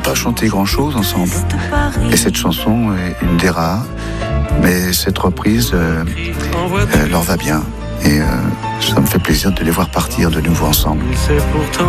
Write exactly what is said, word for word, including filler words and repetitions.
pas chanté grand-chose ensemble. Et cette chanson est une des rares. Mais cette reprise euh, euh, leur va bien. Et euh, ça me fait plaisir de les voir partir de nouveau ensemble.